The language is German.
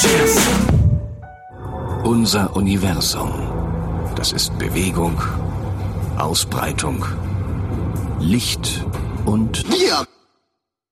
Cheers! Unser Universum. Das ist Bewegung, Ausbreitung, Licht und Bier!